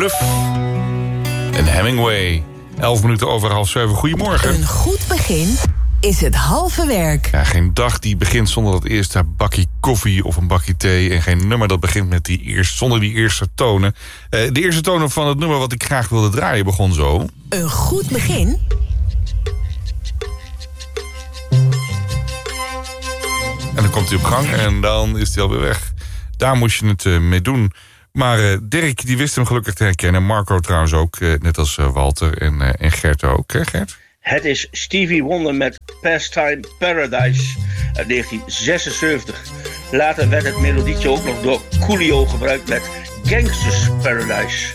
Bluff en Hemingway. 11 minuten over 6:30. Goedemorgen. Een goed begin is het halve werk. Ja, geen dag die begint zonder dat eerste bakje koffie of een bakje thee. En geen nummer dat begint met zonder die eerste tonen. De eerste tonen van het nummer wat ik graag wilde draaien begon zo. Een goed begin En dan komt hij op gang en dan is hij alweer weg. Daar moest je het mee doen. Maar Dirk die wist hem gelukkig te herkennen. Marco trouwens ook, net als Walter en Gert ook. Hè, Gert? Het is Stevie Wonder met Pastime Paradise uit 1976. Later werd het melodietje ook nog door Coolio gebruikt met Gangsters Paradise.